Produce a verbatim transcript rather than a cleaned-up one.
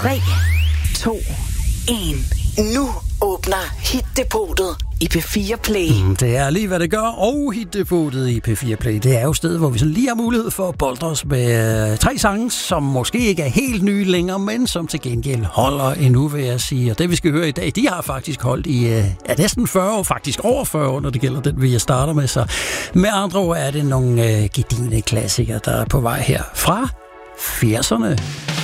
tre, to, en. Nu åbner Hit-depotet i P fire Play. Mm, det er lige, hvad det gør, og Hit-depotet i P fire Play. Det er jo stedet, hvor vi så lige har mulighed for at bolde os med øh, tre sange, som måske ikke er helt nye længere, men som til gengæld holder endnu, vil jeg sige. Og det, vi skal høre i dag, de har faktisk holdt i øh, ja, næsten fyrre år, faktisk over fyrre år, når det gælder den, vi starter med. Så med andre ord er det nogle øh, gedigne klassikere, der er på vej her fra firserne.